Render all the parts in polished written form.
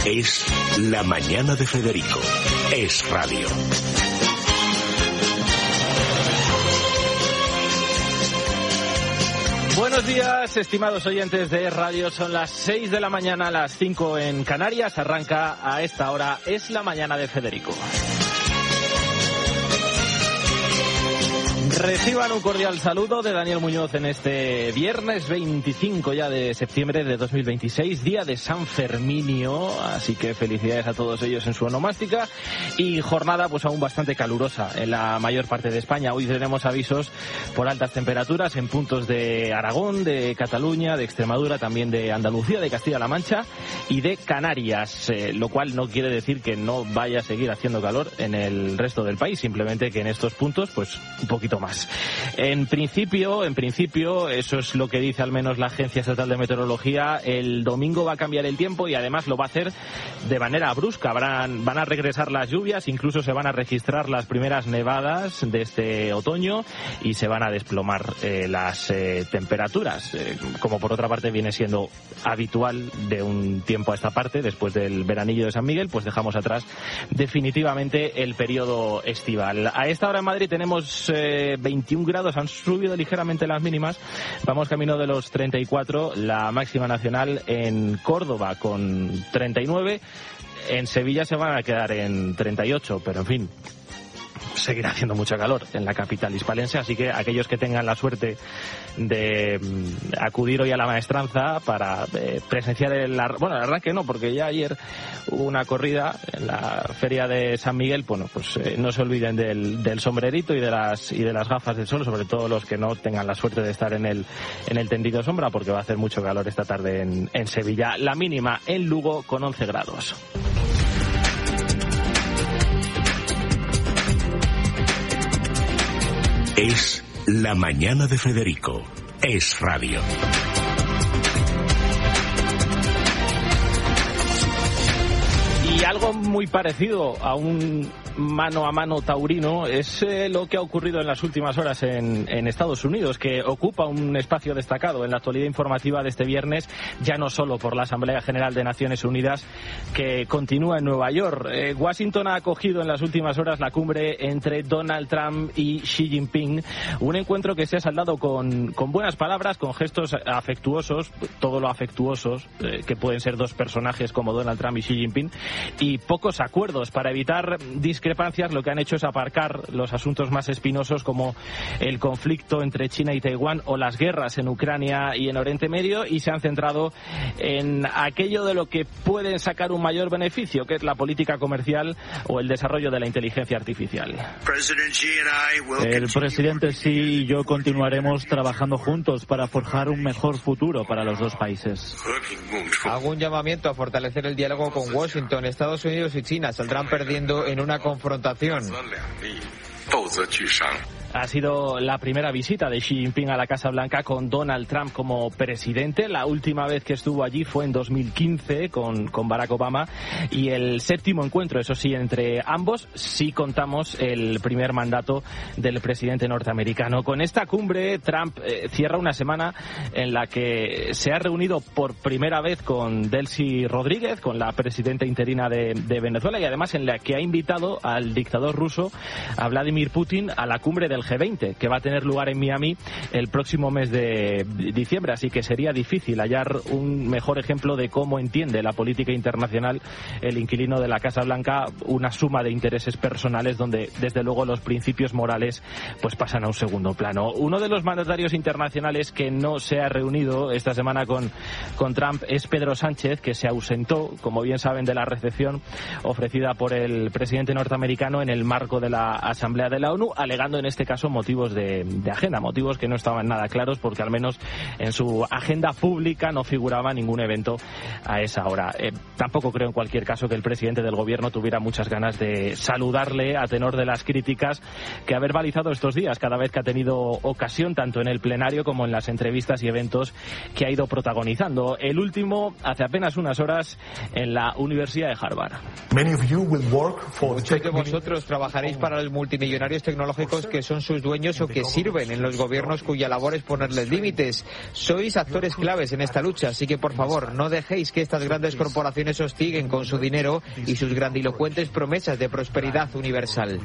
Es La Mañana de Federico. Es radio. Buenos días, estimados oyentes de Radio. Son las 6 de la mañana, las 5 en Canarias. Arranca a esta hora Es La Mañana de Federico. Reciban un cordial saludo de Daniel Muñoz en este viernes 25 ya de septiembre de 2026, día de San Ferminio, así que felicidades a todos ellos en su onomástica y jornada pues aún bastante calurosa en la mayor parte de España. Hoy tenemos avisos por altas temperaturas en puntos de Aragón, de Cataluña, de Extremadura, también de Andalucía, de Castilla-La Mancha y de Canarias, lo cual no quiere decir que no vaya a seguir haciendo calor en el resto del país, simplemente que en estos puntos pues un poquito más. En principio, eso es lo que dice al menos la Agencia Estatal de Meteorología, el domingo va a cambiar el tiempo y además lo va a hacer de manera brusca. Van a regresar las lluvias, incluso se van a registrar las primeras nevadas de este otoño y se van a desplomar las temperaturas, como por otra parte viene siendo habitual de un tiempo a esta parte, después del veranillo de San Miguel, pues dejamos atrás definitivamente el periodo estival. A esta hora en Madrid tenemos 21 grados, han subido ligeramente las mínimas, vamos camino de los 34, la máxima nacional en Córdoba con 39, en Sevilla se van a quedar en 38, pero en fin, seguirá haciendo mucho calor en la capital hispalense, así que aquellos que tengan la suerte de acudir hoy a la maestranza para presenciar el arranque no, porque ya ayer hubo una corrida en la feria de San Miguel, bueno, pues no se olviden del sombrerito y de las gafas de sol, sobre todo los que no tengan la suerte de estar en el tendido sombra, porque va a hacer mucho calor esta tarde en Sevilla. La mínima en Lugo con 11 grados. Es La Mañana de Federico. Es radio. Y algo muy parecido a un mano a mano taurino es lo que ha ocurrido en las últimas horas en Estados Unidos, que ocupa un espacio destacado en la actualidad informativa de este viernes, ya no solo por la Asamblea General de Naciones Unidas que continúa en Nueva York. Washington ha acogido en las últimas horas la cumbre entre Donald Trump y Xi Jinping, un encuentro que se ha saldado con buenas palabras, con gestos afectuosos, todo lo afectuosos que pueden ser dos personajes como Donald Trump y Xi Jinping, y pocos acuerdos. Para evitar discrepancias, lo que han hecho es aparcar los asuntos más espinosos como el conflicto entre China y Taiwán o las guerras en Ucrania y en Oriente Medio, y se han centrado en aquello de lo que pueden sacar un mayor beneficio, que es la política comercial o el desarrollo de la inteligencia artificial. El presidente Xi y yo continuaremos trabajando juntos para forjar un mejor futuro para los dos países. Hago un llamamiento a fortalecer el diálogo con Washington. Estados Unidos y China saldrán perdiendo en una confrontación. Ha sido la primera visita de Xi Jinping a la Casa Blanca con Donald Trump como presidente. La última vez que estuvo allí fue en 2015 con Barack Obama, y el séptimo encuentro, eso sí, entre ambos, si contamos el primer mandato del presidente norteamericano. Con esta cumbre, Trump cierra una semana en la que se ha reunido por primera vez con Delcy Rodríguez, con la presidenta interina de Venezuela, y además en la que ha invitado al dictador ruso, a Vladimir Putin, a la cumbre del G20, que va a tener lugar en Miami el próximo mes de diciembre, así que sería difícil hallar un mejor ejemplo de cómo entiende la política internacional el inquilino de la Casa Blanca, una suma de intereses personales donde desde luego los principios morales pues pasan a un segundo plano. Uno de los mandatarios internacionales que no se ha reunido esta semana con Trump es Pedro Sánchez, que se ausentó, como bien saben, de la recepción ofrecida por el presidente norteamericano en el marco de la Asamblea de la ONU, alegando en este caso motivos de agenda, motivos que no estaban nada claros, porque al menos en su agenda pública no figuraba ningún evento a esa hora. Tampoco creo en cualquier caso que el presidente del gobierno tuviera muchas ganas de saludarle a tenor de las críticas que ha verbalizado estos días cada vez que ha tenido ocasión, tanto en el plenario como en las entrevistas y eventos que ha ido protagonizando. El último hace apenas unas horas en la Universidad de Harvard. Muchos de vosotros trabajaréis para los multimillonarios tecnológicos que son son sus dueños o que sirven en los gobiernos cuya labor es ponerles límites. Sois actores claves en esta lucha, así que por favor no dejéis que estas grandes corporaciones hostiguen con su dinero y sus grandilocuentes promesas de prosperidad universal.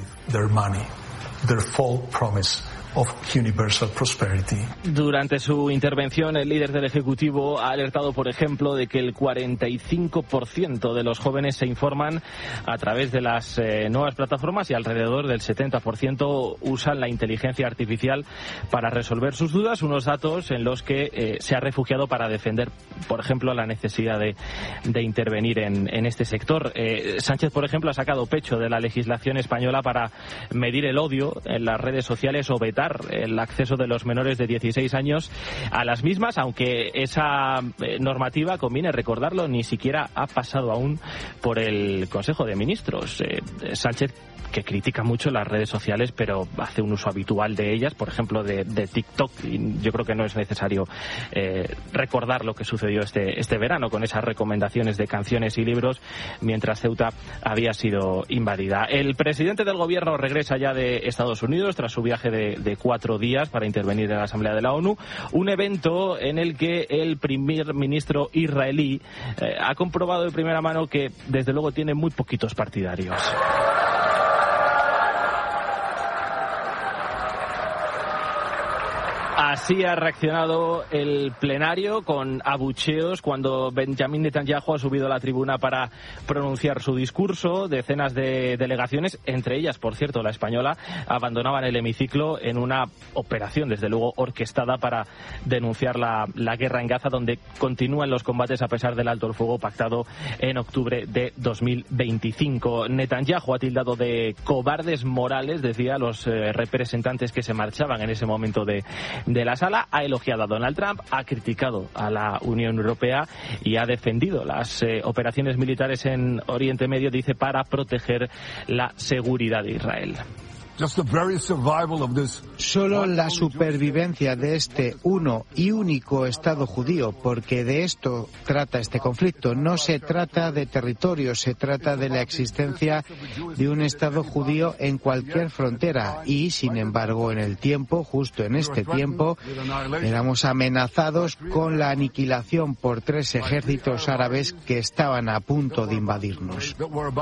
Durante su intervención, el líder del Ejecutivo ha alertado, por ejemplo, de que el 45% de los jóvenes se informan a través de las nuevas plataformas y alrededor del 70% usan la inteligencia artificial para resolver sus dudas, unos datos en los que se ha refugiado para defender, por ejemplo, la necesidad de intervenir en este sector. Sánchez, por ejemplo, ha sacado pecho de la legislación española para medir el odio en las redes sociales o vetar el acceso de los menores de 16 años a las mismas, aunque esa normativa, conviene recordarlo, ni siquiera ha pasado aún por el Consejo de Ministros. Sánchez, que critica mucho las redes sociales, pero hace un uso habitual de ellas, por ejemplo de TikTok, y yo creo que no es necesario recordar lo que sucedió este verano con esas recomendaciones de canciones y libros mientras Ceuta había sido invadida. El presidente del gobierno regresa ya de Estados Unidos tras su viaje de 4 días para intervenir en la Asamblea de la ONU, un evento en el que el primer ministro israelí ha comprobado de primera mano que desde luego tiene muy poquitos partidarios. Así ha reaccionado el plenario, con abucheos cuando Benjamin Netanyahu ha subido a la tribuna para pronunciar su discurso. Decenas de delegaciones, entre ellas, por cierto, la española, abandonaban el hemiciclo en una operación, desde luego, orquestada para denunciar la guerra en Gaza, donde continúan los combates a pesar del alto el fuego pactado en octubre de 2025. Netanyahu ha tildado de cobardes morales, decía, a los representantes que se marchaban en ese momento de la sala, ha elogiado a Donald Trump, ha criticado a la Unión Europea y ha defendido las operaciones militares en Oriente Medio, dice, para proteger la seguridad de Israel. Solo la supervivencia de este uno y único Estado judío, porque de esto trata este conflicto. No se trata de territorio, se trata de la existencia de un Estado judío en cualquier frontera. Y, sin embargo, en el tiempo, justo en este tiempo, éramos amenazados con la aniquilación por 3 ejércitos árabes que estaban a punto de invadirnos.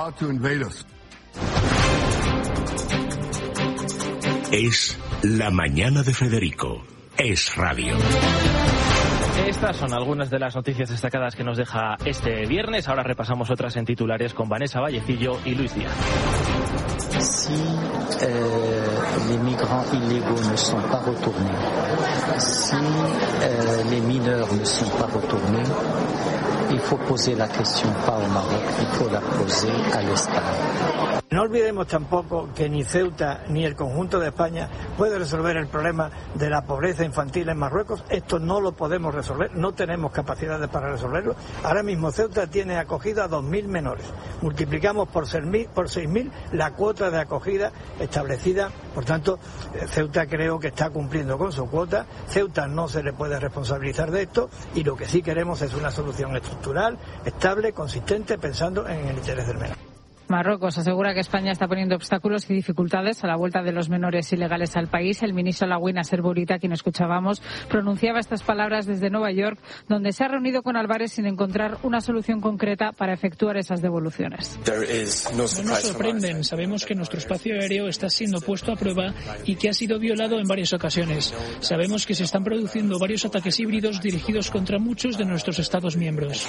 Es La Mañana de Federico. Es radio. Estas son algunas de las noticias destacadas que nos deja este viernes. Ahora repasamos otras en titulares con Vanessa Vallecillo y Luis Díaz. Si les migrants illégaux ne sont pas retournés, si les mineurs ne sont pas retournés, il faut poser la question pas au Maroc, il faut la poser à l'Estat. No olvidemos tampoco que ni Ceuta ni el conjunto de España puede resolver el problema de la pobreza infantil en Marruecos. Esto no lo podemos resolver, no tenemos capacidades para resolverlo. Ahora mismo Ceuta tiene acogida a 2.000 menores. Multiplicamos por 6.000 la cuota de acogida establecida. Por tanto, Ceuta creo que está cumpliendo con su cuota. Ceuta no se le puede responsabilizar de esto y lo que sí queremos es una solución estructural, estable, consistente, pensando en el interés del menor. Marruecos asegura que España está poniendo obstáculos y dificultades a la vuelta de los menores ilegales al país. El ministro Laouí Nasser Bourita, quien escuchábamos, pronunciaba estas palabras desde Nueva York, donde se ha reunido con Álvarez sin encontrar una solución concreta para efectuar esas devoluciones. No nos sorprenden. Sabemos que nuestro espacio aéreo está siendo puesto a prueba y que ha sido violado en varias ocasiones. Sabemos que se están produciendo varios ataques híbridos dirigidos contra muchos de nuestros Estados miembros.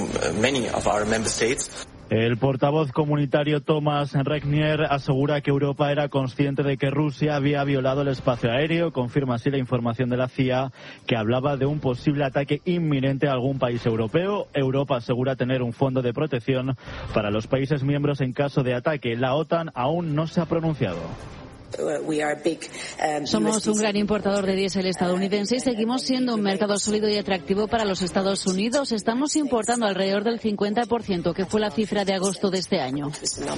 El portavoz comunitario Thomas Regnier asegura que Europa era consciente de que Rusia había violado el espacio aéreo. Confirma así la información de la CIA, que hablaba de un posible ataque inminente a algún país europeo. Europa asegura tener un fondo de protección para los países miembros en caso de ataque. La OTAN aún no se ha pronunciado. Somos un gran importador de diésel estadounidense y seguimos siendo un mercado sólido y atractivo para los Estados Unidos. Estamos importando alrededor del 50%, que fue la cifra de agosto de este año.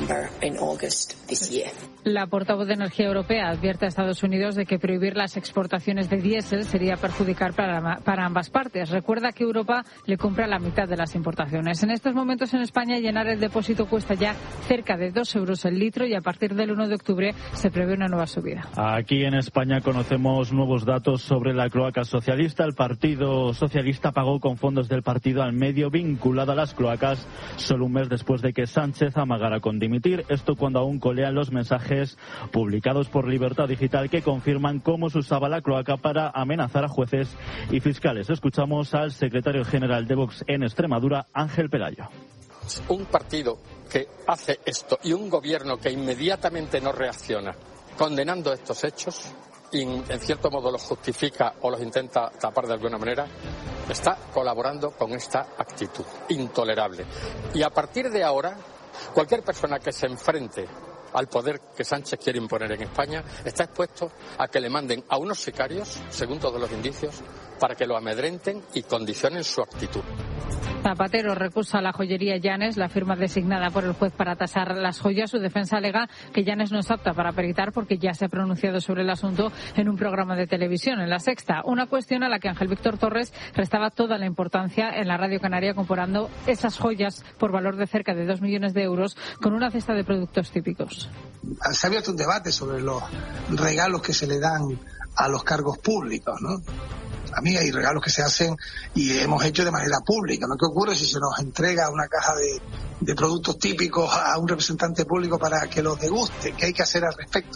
La portavoz de Energía Europea advierte a Estados Unidos de que prohibir las exportaciones de diésel sería perjudicar para ambas partes. Recuerda que Europa le compra la mitad de las importaciones. En estos momentos en España llenar el depósito cuesta ya cerca de 2 euros el litro y a partir del 1 de octubre se prevé una nueva subida. Aquí en España conocemos nuevos datos sobre la cloaca socialista. El Partido Socialista pagó con fondos del partido al medio vinculado a las cloacas solo un mes después de que Sánchez amagara con dimitir. Esto cuando aún colean los mensajes publicados por Libertad Digital que confirman cómo se usaba la cloaca para amenazar a jueces y fiscales. Escuchamos al secretario general de Vox en Extremadura, Ángel Pelayo. Un partido que hace esto y un gobierno que inmediatamente no reacciona condenando estos hechos y en cierto modo los justifica o los intenta tapar de alguna manera, está colaborando con esta actitud intolerable. Y a partir de ahora, cualquier persona que se enfrente al poder que Sánchez quiere imponer en España está expuesto a que le manden a unos sicarios, según todos los indicios, para que lo amedrenten y condicionen su actitud. Zapatero recusa la joyería Llanes, la firma designada por el juez para tasar las joyas. Su defensa alega que Llanes no es apta para peritar porque ya se ha pronunciado sobre el asunto en un programa de televisión, en La Sexta. Una cuestión a la que Ángel Víctor Torres restaba toda la importancia en la Radio Canaria, comparando esas joyas por valor de cerca de 2 millones de euros con una cesta de productos típicos. Se ha abierto un debate sobre los regalos que se le dan a los cargos públicos, ¿no? A mí hay regalos que se hacen y hemos hecho de manera pública, ¿no? ¿Qué ocurre si se nos entrega una caja de productos típicos a un representante público para que los deguste? ¿Qué hay que hacer al respecto?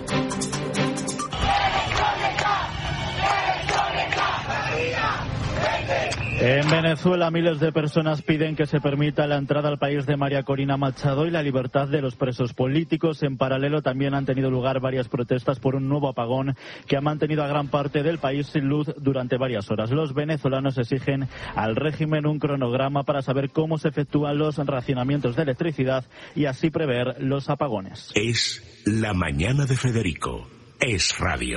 En Venezuela, miles de personas piden que se permita la entrada al país de María Corina Machado y la libertad de los presos políticos. En paralelo, también han tenido lugar varias protestas por un nuevo apagón que ha mantenido a gran parte del país sin luz durante varias horas. Los venezolanos exigen al régimen un cronograma para saber cómo se efectúan los racionamientos de electricidad y así prever los apagones. Es la mañana de Federico. Es radio.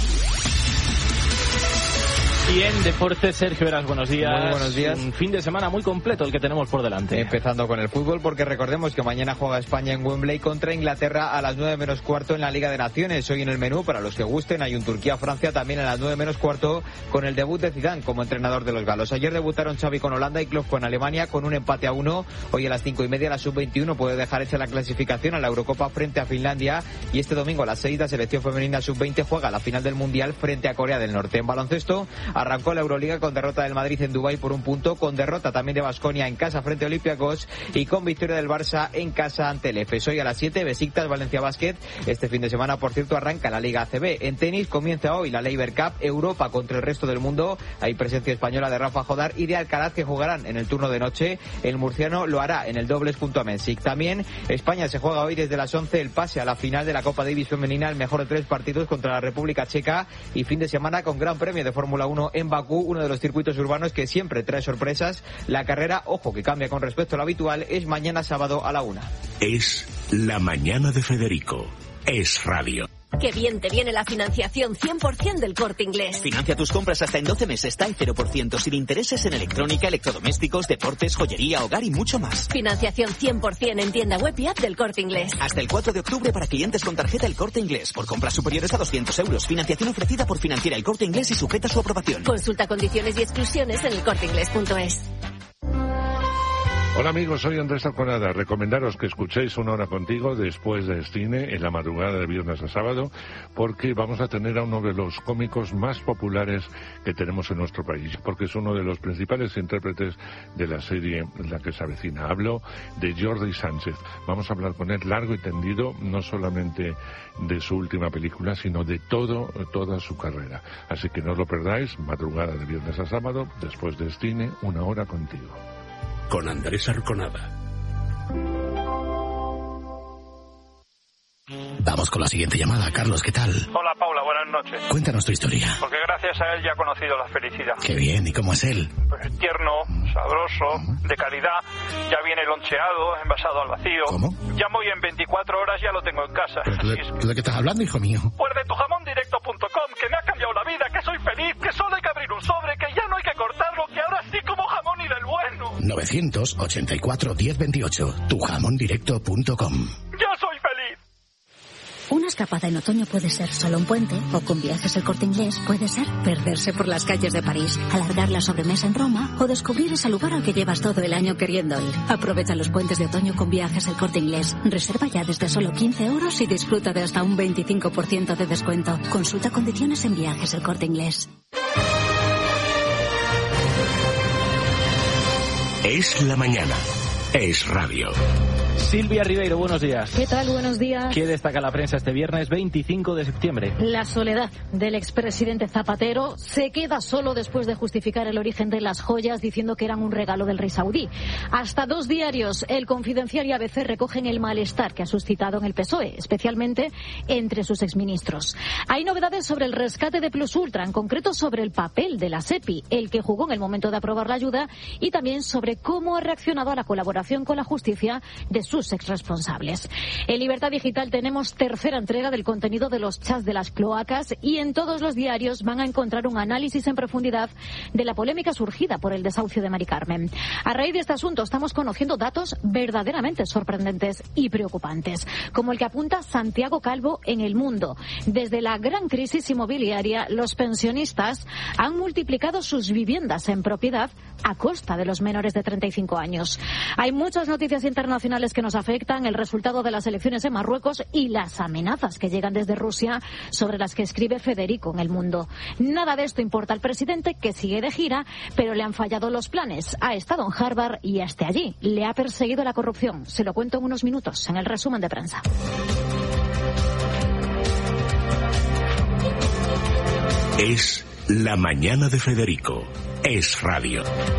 Y en deportes, Sergio Heras, buenos días. Muy buenos días. Un fin de semana muy completo el que tenemos por delante. Empezando con el fútbol, porque recordemos que mañana juega España en Wembley contra Inglaterra a las 9 menos cuarto en la Liga de Naciones. Hoy en el menú, para los que gusten, hay un Turquía-Francia también a las 9 menos cuarto con el debut de Zidane como entrenador de los galos. Ayer debutaron Xavi con Holanda y Klopp con Alemania con un empate a 1. Hoy a las 5:30 la sub-21 puede dejar hecha la clasificación a la Eurocopa frente a Finlandia. Y este domingo a las 6 la selección femenina sub-20 juega la final del Mundial frente a Corea del Norte. En baloncesto arrancó la Euroliga con derrota del Madrid en Dubái por 1 punto, con derrota también de Baskonia en casa frente a Olympiacos y con victoria del Barça en casa ante el EFES. Hoy a las 7, Besiktas Valencia Basket. Este fin de semana, por cierto, arranca la Liga ACB. En tenis comienza hoy la Laver Cup, Europa contra el resto del mundo. Hay presencia española de Rafa Jodar y de Alcaraz que jugarán en el turno de noche. El murciano lo hará en el dobles junto a Mensik. También España se juega hoy desde las 11 el pase a la final de la Copa Davis femenina, el mejor de 3 partidos contra la República Checa, y fin de semana con Gran Premio de Fórmula 1 en Bakú, uno de los circuitos urbanos que siempre trae sorpresas. La carrera, ojo, que cambia con respecto a lo habitual, es mañana sábado a la 1. Es la mañana de Federico. Es radio. Qué bien te viene la financiación 100% del Corte Inglés. Financia tus compras hasta en 12 meses, TAE 0%, sin intereses en electrónica, electrodomésticos, deportes, joyería, hogar y mucho más. Financiación 100% en tienda web y app del Corte Inglés. Hasta el 4 de octubre para clientes con tarjeta El Corte Inglés. Por compras superiores a 200 euros. Financiación ofrecida por Financiera El Corte Inglés y sujeta a su aprobación. Consulta condiciones y exclusiones en elcorteinglés.es. Hola amigos, soy Andrés Alconada. Recomendaros que escuchéis Una Hora Contigo después de cine en la madrugada de viernes a sábado, porque vamos a tener a uno de los cómicos más populares que tenemos en nuestro país, porque es uno de los principales intérpretes de la serie La que se avecina. Hablo de Jordi Sánchez. Vamos a hablar con él largo y tendido, no solamente de su última película, sino de toda su carrera. Así que no os lo perdáis, madrugada de viernes a sábado, después de cine, Una Hora Contigo. Con Andrés Arconada. Vamos con la siguiente llamada. Carlos, ¿qué tal? Hola, Paula, buenas noches. Cuéntanos tu historia. Porque gracias a él ya he conocido la felicidad. Qué bien, ¿y cómo es él? Pues tierno, sabroso, de calidad, ya viene loncheado, envasado al vacío. ¿Cómo? Llamo y en 24 horas ya lo tengo en casa. ¿Pero tú de qué estás hablando, hijo mío? Pues de tujamondirecto.com, que me ha cambiado la vida, que soy feliz, que solo hay que abrir un sobre, que ya no hay que cortarlo, que ahora sí como jamón y del bueno. 984 1028, tujamondirecto.com. ¡Yo soy feliz! Una escapada en otoño puede ser solo un puente, o con Viajes El Corte Inglés puede ser perderse por las calles de París, alargar la sobremesa en Roma o descubrir ese lugar al que llevas todo el año queriendo ir. Aprovecha los puentes de otoño con Viajes El Corte Inglés. Reserva ya desde solo 15 € y disfruta de hasta un 25% de descuento. Consulta condiciones en Viajes El Corte Inglés. Es la mañana. Es radio. Silvia Ribeiro, buenos días. ¿Qué tal? Buenos días. ¿Qué destaca la prensa este viernes 25 de septiembre? La soledad del expresidente Zapatero. Se queda solo después de justificar el origen de las joyas diciendo que eran un regalo del rey saudí. Hasta 2 diarios, El Confidencial y ABC, recogen el malestar que ha suscitado en el PSOE, especialmente entre sus exministros. Hay novedades sobre el rescate de Plus Ultra, en concreto sobre el papel de la SEPI, el que jugó en el momento de aprobar la ayuda, y también sobre cómo ha reaccionado a la colaboración con la justicia de sus exresponsables. En Libertad Digital tenemos tercera entrega del contenido de los chats de las cloacas, y en todos los diarios van a encontrar un análisis en profundidad de la polémica surgida por el desahucio de Mari Carmen. A raíz de este asunto estamos conociendo datos verdaderamente sorprendentes y preocupantes, como el que apunta Santiago Calvo en El Mundo. Desde la gran crisis inmobiliaria, los pensionistas han multiplicado sus viviendas en propiedad a costa de los menores de 35 años. Hay muchas noticias internacionales que nos afectan, el resultado de las elecciones en Marruecos y las amenazas que llegan desde Rusia, sobre las que escribe Federico en El Mundo. Nada de esto importa al presidente, que sigue de gira, pero le han fallado los planes. Ha estado en Harvard y hasta allí le ha perseguido la corrupción. Se lo cuento en unos minutos en el resumen de prensa. Es la mañana de Federico. Es radio.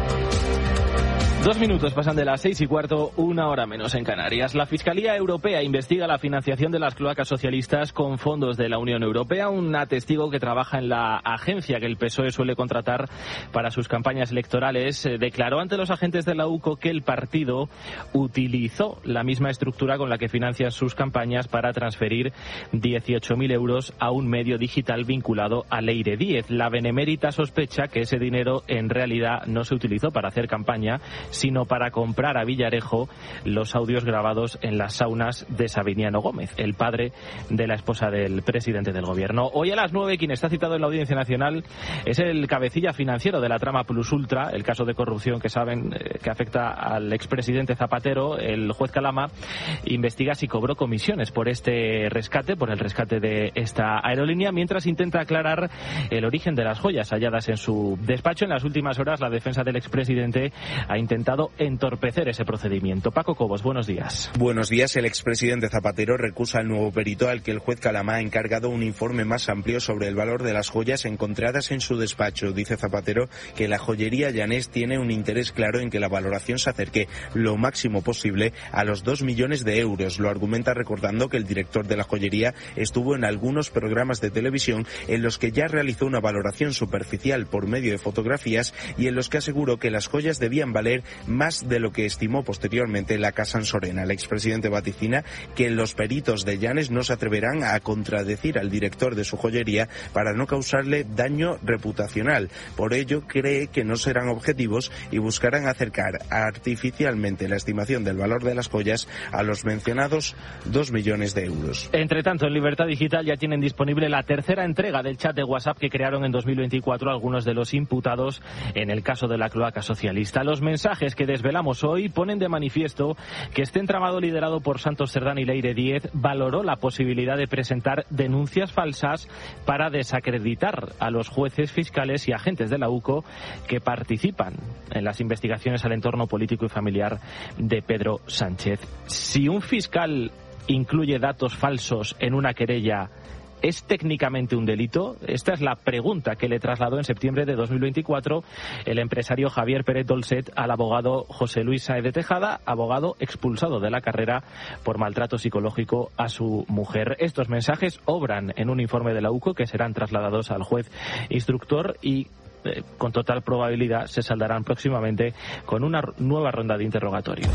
2 minutos pasan de las 6:15, 1 hora menos en Canarias. La Fiscalía Europea investiga la financiación de las cloacas socialistas con fondos de la Unión Europea. Un testigo que trabaja en la agencia que el PSOE suele contratar para sus campañas electorales declaró ante los agentes de la UCO que el partido utilizó la misma estructura con la que financia sus campañas para transferir 18.000 euros a un medio digital vinculado a Leire Díez. La Benemérita sospecha que ese dinero en realidad no se utilizó para hacer campaña, sino para comprar a Villarejo los audios grabados en las saunas de Sabiniano Gómez, el padre de la esposa del presidente del gobierno. Hoy a las 9, quien está citado en la Audiencia Nacional es el cabecilla financiero de la trama Plus Ultra, el caso de corrupción que saben que afecta al expresidente Zapatero. El juez Calama investiga si cobró comisiones por este rescate, por el rescate de esta aerolínea, mientras intenta aclarar el origen de las joyas halladas en su despacho. En las últimas horas, la defensa del expresidente ha intentado entorpecer ese procedimiento. Paco Cobos, buenos días. Buenos días. El expresidente Zapatero recusa al nuevo perito al que el juez Calama ha encargado un informe más amplio sobre el valor de las joyas encontradas en su despacho. Dice Zapatero que la joyería Llanés tiene un interés claro en que la valoración se acerque lo máximo posible a los 2 millones de euros. Lo argumenta recordando que el director de la joyería estuvo en algunos programas de televisión en los que ya realizó una valoración superficial por medio de fotografías y en los que aseguró que las joyas debían valer más de lo que estimó posteriormente la Casa Ansorena. El expresidente vaticina que los peritos de Llanes no se atreverán a contradecir al director de su joyería para no causarle daño reputacional. Por ello, cree que no serán objetivos y buscarán acercar artificialmente la estimación del valor de las joyas a los mencionados 2 millones de euros. Entre tanto, en Libertad Digital ya tienen disponible la tercera entrega del chat de WhatsApp que crearon en 2024 algunos de los imputados en el caso de la cloaca socialista. Los mensajes que desvelamos hoy ponen de manifiesto que este entramado liderado por Santos Cerdán y Leire Díez valoró la posibilidad de presentar denuncias falsas para desacreditar a los jueces, fiscales y agentes de la UCO que participan en las investigaciones al entorno político y familiar de Pedro Sánchez. Si un fiscal incluye datos falsos en una querella, ¿es técnicamente un delito? Esta es la pregunta que le trasladó en septiembre de 2024 el empresario Javier Pérez Dolcet al abogado José Luis Sáez de Tejada, abogado expulsado de la carrera por maltrato psicológico a su mujer. Estos mensajes obran en un informe de la UCO que serán trasladados al juez instructor y con total probabilidad se saldarán próximamente con una nueva ronda de interrogatorios.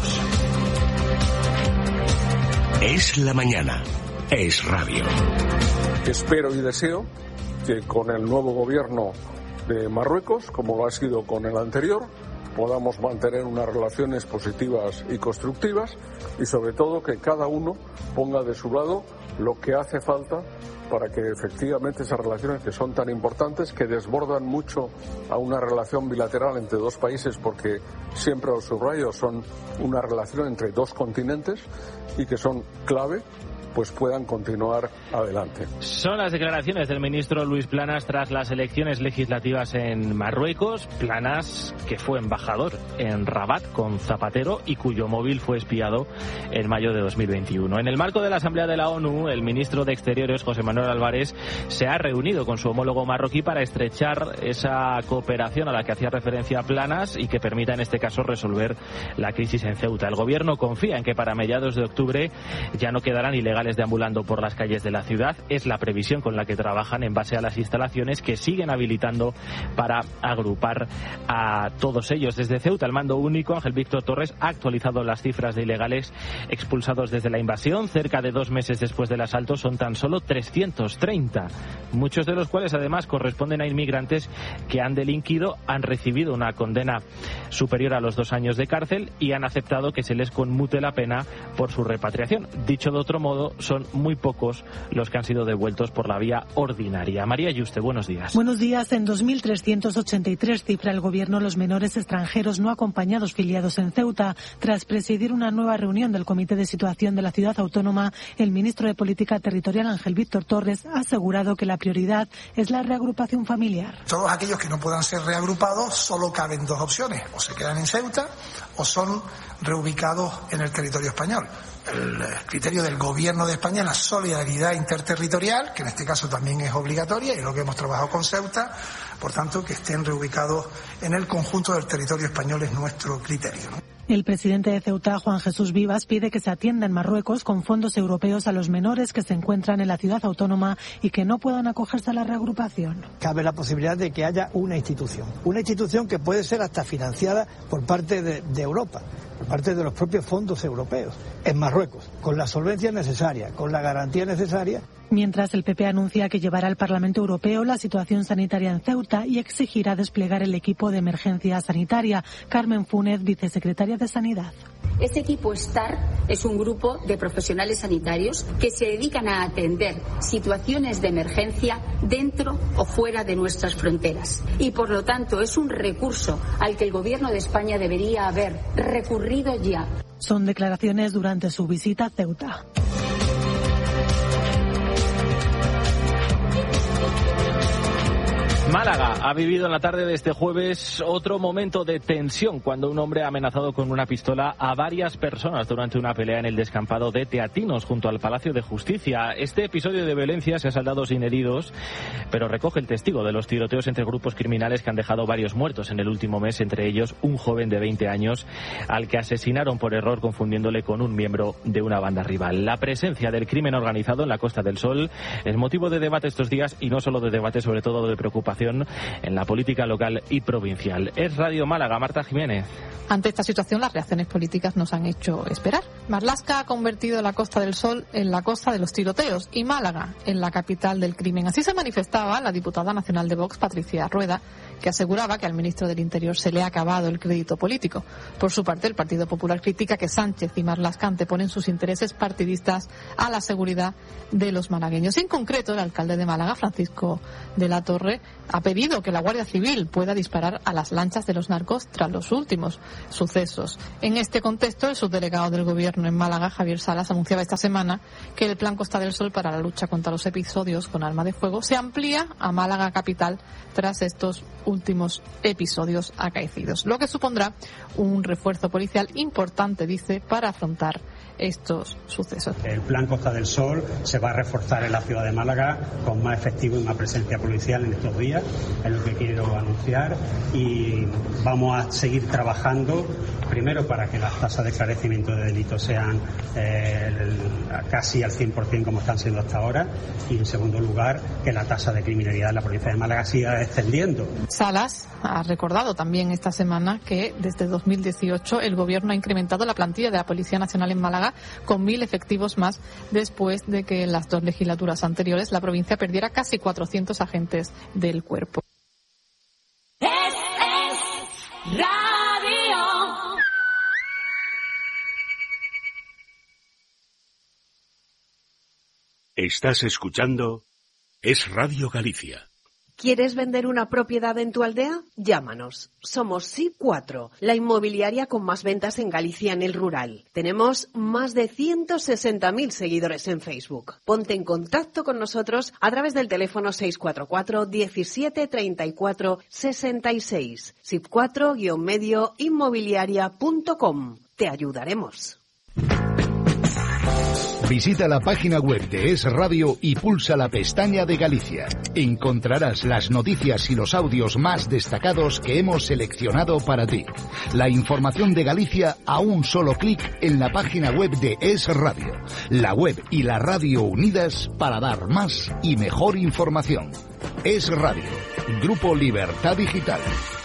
Es la mañana. Es radio. Espero y deseo que con el nuevo gobierno de Marruecos, como lo ha sido con el anterior, podamos mantener unas relaciones positivas y constructivas y sobre todo que cada uno ponga de su lado lo que hace falta para que efectivamente esas relaciones que son tan importantes, que desbordan mucho a una relación bilateral entre dos países, porque siempre lo subrayo, son una relación entre dos continentes y que son clave, pues puedan continuar adelante. Son las declaraciones del ministro Luis Planas tras las elecciones legislativas en Marruecos. Planas, que fue embajador en Rabat con Zapatero y cuyo móvil fue espiado en mayo de 2021. En el marco de la Asamblea de la ONU, el ministro de Exteriores, José Manuel Álvarez, se ha reunido con su homólogo marroquí para estrechar esa cooperación a la que hacía referencia Planas y que permita, en este caso, resolver la crisis en Ceuta. El gobierno confía en que para mediados de octubre ya no quedarán ilegales deambulando por las calles de la ciudad. Es la previsión con la que trabajan en base a las instalaciones que siguen habilitando para agrupar a todos ellos. Desde Ceuta, el mando único, Ángel Víctor Torres, ha actualizado las cifras de ilegales expulsados desde la invasión. Cerca de 2 meses después del asalto son tan solo 330, muchos de los cuales además corresponden a inmigrantes que han delinquido, han recibido una condena superior a los 2 años de cárcel y han aceptado que se les conmute la pena por su repatriación. Dicho de otro modo, son muy pocos los que han sido devueltos por la vía ordinaria. María Yuste, buenos días. Buenos días. En 2.383 cifra el gobierno los menores extranjeros no acompañados filiados en Ceuta. Tras presidir una nueva reunión del Comité de Situación de la Ciudad Autónoma, el ministro de Política Territorial, Ángel Víctor Torres, ha asegurado que la prioridad es la reagrupación familiar. Todos aquellos que no puedan ser reagrupados, solo caben 2 opciones: o se quedan en Ceuta o son reubicados en el territorio español. El criterio del Gobierno de España es la solidaridad interterritorial, que en este caso también es obligatoria, y es lo que hemos trabajado con Ceuta. Por tanto, que estén reubicados en el conjunto del territorio español es nuestro criterio, ¿no? El presidente de Ceuta, Juan Jesús Vivas, pide que se atienda en Marruecos con fondos europeos a los menores que se encuentran en la ciudad autónoma y que no puedan acogerse a la reagrupación. Cabe la posibilidad de que haya una institución que puede ser hasta financiada por parte de Europa, por parte de los propios fondos europeos, en Marruecos, con la solvencia necesaria, con la garantía necesaria. Mientras el PP anuncia que llevará al Parlamento Europeo la situación sanitaria en Ceuta y exigirá desplegar el equipo de emergencia sanitaria. Carmen Funes, vicesecretaria de Sanidad. Ese equipo STAR es un grupo de profesionales sanitarios que se dedican a atender situaciones de emergencia dentro o fuera de nuestras fronteras. Y por lo tanto es un recurso al que el Gobierno de España debería haber recurrido ya. Son declaraciones durante su visita a Ceuta. Málaga ha vivido en la tarde de este jueves otro momento de tensión cuando un hombre ha amenazado con una pistola a varias personas durante una pelea en el descampado de Teatinos junto al Palacio de Justicia. Este episodio de violencia se ha saldado sin heridos, pero recoge el testigo de los tiroteos entre grupos criminales que han dejado varios muertos en el último mes, entre ellos un joven de 20 años al que asesinaron por error confundiéndole con un miembro de una banda rival. La presencia del crimen organizado en la Costa del Sol es motivo de debate estos días, y no solo de debate, sobre todo de preocupación en la política local y provincial. Es Radio Málaga, Marta Jiménez. Ante esta situación, las reacciones políticas nos han hecho esperar. Marlaska ha convertido la Costa del Sol en la costa de los tiroteos y Málaga en la capital del crimen. Así se manifestaba la diputada nacional de Vox, Patricia Rueda, que aseguraba que al ministro del Interior se le ha acabado el crédito político. Por su parte, el Partido Popular critica que Sánchez y Marlaska anteponen sus intereses partidistas a la seguridad de los malagueños. En concreto, el alcalde de Málaga, Francisco de la Torre, ha pedido que la Guardia Civil pueda disparar a las lanchas de los narcos tras los últimos sucesos. En este contexto, el subdelegado del Gobierno en Málaga, Javier Salas, anunciaba esta semana que el Plan Costa del Sol para la lucha contra los episodios con arma de fuego se amplía a Málaga capital tras estos últimos episodios acaecidos, lo que supondrá un refuerzo policial importante, dice, para afrontar estos sucesos. El Plan Costa del Sol se va a reforzar en la ciudad de Málaga con más efectivo y más presencia policial en estos días, es lo que quiero anunciar, y vamos a seguir trabajando primero para que las tasas de esclarecimiento de delitos sean casi al 100% como están siendo hasta ahora, y en segundo lugar que la tasa de criminalidad en la provincia de Málaga siga descendiendo. Salas ha recordado también esta semana que desde 2018 el Gobierno ha incrementado la plantilla de la Policía Nacional en Málaga con 1.000 efectivos más, después de que en las 2 legislaturas anteriores la provincia perdiera casi 400 agentes del cuerpo. Radio Estás escuchando Es Radio Galicia. ¿Quieres vender una propiedad en tu aldea? Llámanos. Somos SIP4, la inmobiliaria con más ventas en Galicia en el rural. Tenemos más de 160.000 seguidores en Facebook. Ponte en contacto con nosotros a través del teléfono 644 17 34 66. SIP4-medio inmobiliaria.com. Te ayudaremos. Visita la página web de Es Radio y pulsa la pestaña de Galicia. Encontrarás las noticias y los audios más destacados que hemos seleccionado para ti. La información de Galicia a un solo clic en la página web de Es Radio. La web y la radio unidas para dar más y mejor información. Es Radio, Grupo Libertad Digital.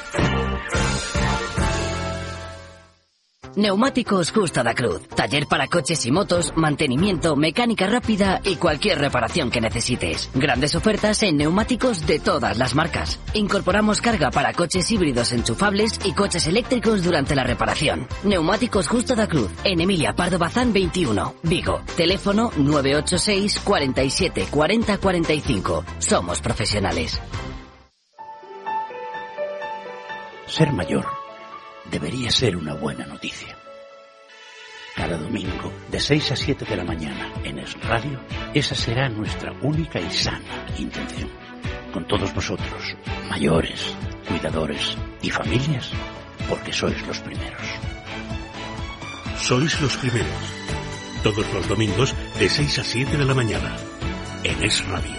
Neumáticos Justa da Cruz. Taller para coches y motos, mantenimiento, mecánica rápida y cualquier reparación que necesites. Grandes ofertas en neumáticos de todas las marcas. Incorporamos carga para coches híbridos enchufables y coches eléctricos durante la reparación. Neumáticos Justa da Cruz. En Emilia Pardo Bazán 21, Vigo. Teléfono 986 47 40 45. Somos profesionales. Ser mayor debería ser una buena noticia. Cada domingo, de 6 a 7 de la mañana, en Es Radio, esa será nuestra única y sana intención. Con todos vosotros, mayores, cuidadores y familias, porque sois los primeros. Sois los primeros. Todos los domingos, de 6 a 7 de la mañana, en Es Radio.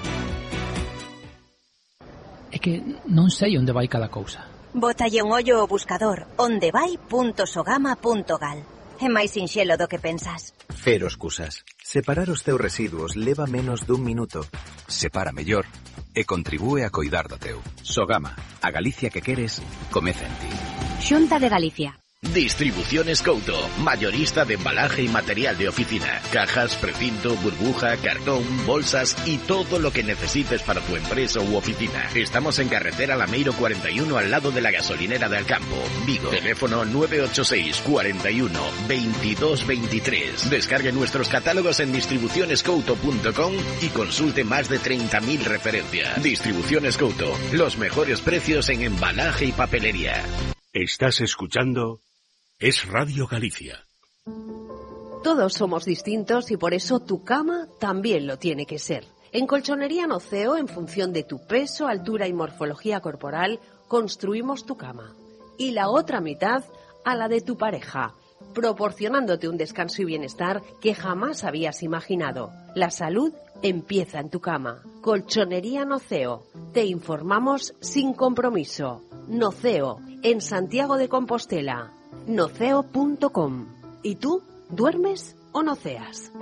É que non sei onde vai cada cousa. Bótalle un ollo ao buscador ondevai.sogama.gal. É máis sinxelo do que pensas. Cero excusas. Separar os teus residuos leva menos dun minuto. Separa mellor e contribúe a coidar do teu. Sogama, a Galicia que queres, comeza en ti. Xunta de Galicia. Distribuciones Couto, mayorista de embalaje y material de oficina, cajas, precinto, burbuja, cartón, bolsas y todo lo que necesites para tu empresa u oficina. Estamos en carretera Lameiro 41 al lado de la gasolinera de Alcampo, Vigo. Teléfono 986 41 22 23. Descargue nuestros catálogos en distribucionescouto.com y consulte más de 30.000 referencias. Distribuciones Couto, los mejores precios en embalaje y papelería. Estás escuchando Es Radio Galicia. Todos somos distintos y por eso tu cama también lo tiene que ser. En Colchonería Noceo, en función de tu peso, altura y morfología corporal, construimos tu cama. Y la otra mitad a la de tu pareja, proporcionándote un descanso y bienestar que jamás habías imaginado. La salud empieza en tu cama. Colchonería Noceo. Te informamos sin compromiso. Noceo, en Santiago de Compostela. Noceo.com. ¿Y tú? ¿Duermes o noceas?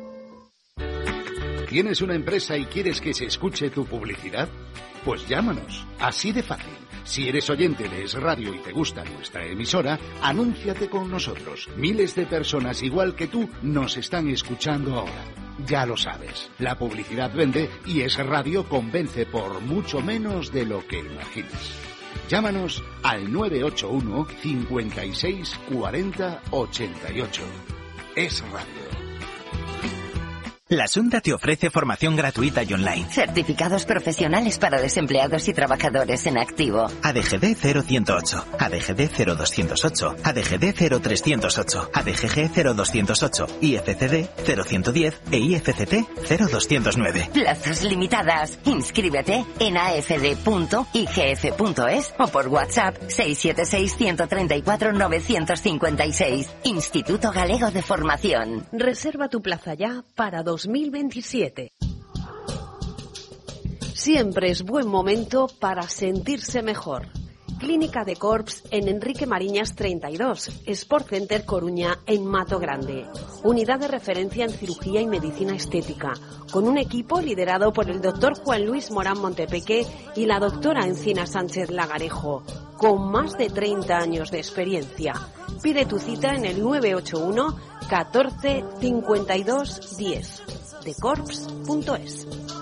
¿Tienes una empresa y quieres que se escuche tu publicidad? Pues llámanos, así de fácil. Si eres oyente de Es Radio y te gusta nuestra emisora, anúnciate con nosotros. Miles de personas igual que tú nos están escuchando ahora. Ya lo sabes, la publicidad vende y Es Radio convence por mucho menos de lo que imaginas. Llámanos al 981 56 40 88. Es Radio. La Xunta te ofrece formación gratuita y online. Certificados profesionales para desempleados y trabajadores en activo. ADGD 0108, ADGD 0208, ADGD 0308, ADGG 0208, IFCD 0110 e IFCT 0209. Plazas limitadas. Inscríbete en afd.igf.es o por WhatsApp 676 134 956. Instituto Galego de Formación. Reserva tu plaza ya para 2027. Siempre es buen momento para sentirse mejor. Clínica de Corps en Enrique Mariñas 32, Sport Center Coruña en Mato Grande. Unidad de referencia en cirugía y medicina estética, con un equipo liderado por el doctor Juan Luis Morán Montepeque y la doctora Encina Sánchez Lagarejo, con más de 30 años de experiencia. Pide tu cita en el 981 14 52 10 decorps.es.